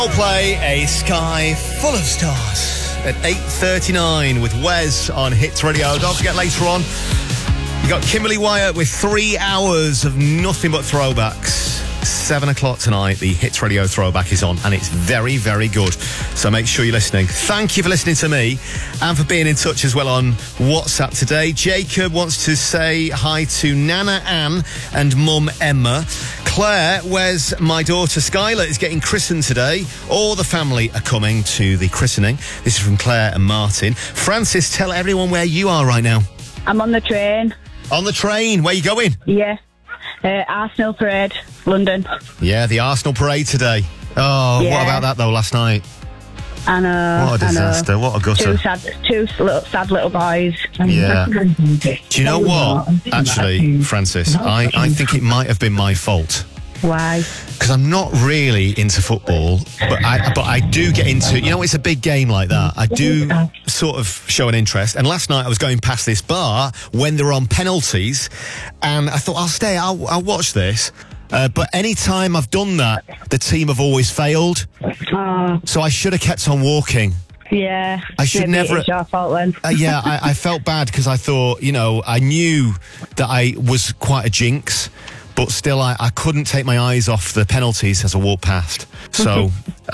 Play A Sky Full of Stars at 8:39 with Wes on Hits Radio. Don't forget later on, you got Kimberly Wyatt with 3 hours of nothing but throwbacks. 7 o'clock tonight, the Hits Radio throwback is on, and it's very, very good. So make sure you're listening. Thank you for listening to me and for being in touch as well on WhatsApp today. Jacob wants to say hi to Nana Ann and Mum Emma. Claire, where's my daughter Skylar is getting christened today. All the family are coming to the christening. This is from Claire and Martin. Francis, tell everyone where you are right now. I'm on the train. On the train? Where are you going? Yeah. Arsenal Parade, London. Yeah, the Arsenal Parade today. Oh, Yeah. What about that though last night? I know. What a disaster, what a gutter. Two sad little boys. Yeah. Do you know what? Actually, Francis, I think it might have been my fault. Why? Because I'm not really into football, but I do get into, it's a big game like that. I do sort of show an interest. And last night I was going past this bar when they were on penalties, and I thought, I'll stay, I'll watch this. But any time I've done that, the team have always failed. So I should have kept on walking. Yeah. I should never. It's your fault then. I felt bad because I thought, I knew that I was quite a jinx. But still, I couldn't take my eyes off the penalties as I walked past. So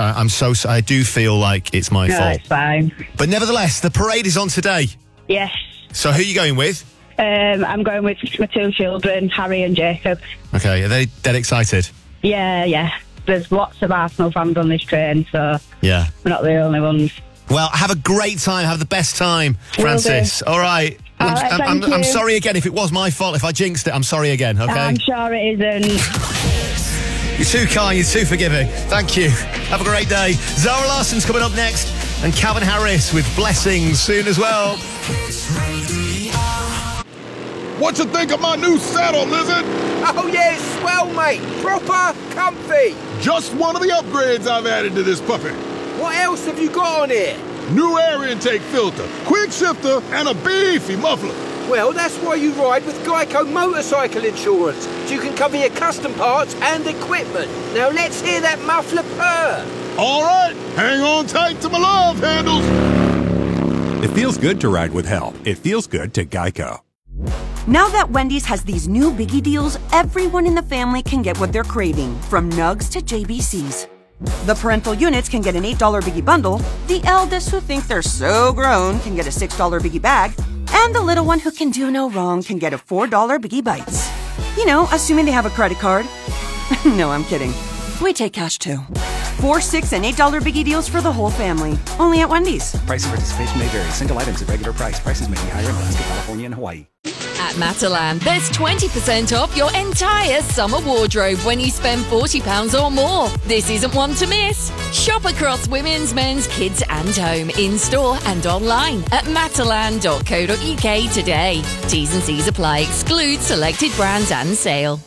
I do feel like it's my fault. No, it's fine. But nevertheless, the parade is on today. Yes. So who are you going with? I'm going with my two children, Harry and Jacob. Okay, are they dead excited? Yeah. There's lots of Arsenal fans on this train, so yeah, we're not the only ones. Well, have a great time. Have the best time, Francis. All right. I'm sorry again if it was my fault. If I jinxed it, I'm sorry again, okay? I'm sure it isn't. You're too kind, you're too forgiving. Thank you. Have a great day. Zara Larson's coming up next, and Calvin Harris with Blessings soon as well. What you think of my new saddle, Lizard? Oh yeah, it's swell, mate. Proper comfy. Just one of the upgrades I've added to this puppy. What else have you got on here? New air intake filter, quick shifter, and a beefy muffler. Well, that's why you ride with Geico Motorcycle Insurance, so you can cover your custom parts and equipment. Now let's hear that muffler purr. All right, hang on tight to my love handles. It feels good to ride with help. It feels good to Geico. Now that Wendy's has these new biggie deals, everyone in the family can get what they're craving, from nugs to JBCs. The parental units can get an $8 biggie bundle, the eldest who think they're so grown can get a $6 biggie bag, and the little one who can do no wrong can get a $4 biggie bites. Assuming they have a credit card. No, I'm kidding. We take cash too. 4, $6, and $8 biggie deals for the whole family. Only at Wendy's. Price and participation may vary. Single items at regular price. Prices may be higher in Alaska, California, and Hawaii. At Matalan, there's 20% off your entire summer wardrobe when you spend £40 or more. This isn't one to miss. Shop across women's, men's, kids and home, in-store and online at matalan.co.uk today. T's and C's apply. Exclude selected brands and sale.